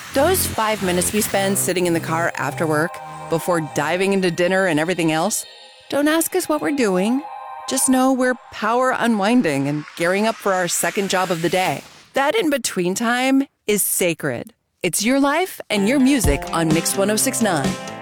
Those 5 minutes we spend sitting in the car after work, before diving into dinner and everything else, don't ask us what we're doing. Just know we're power unwinding and gearing up for our second job of the day. That in-between time is sacred. It's your life and your music on Mix 1069.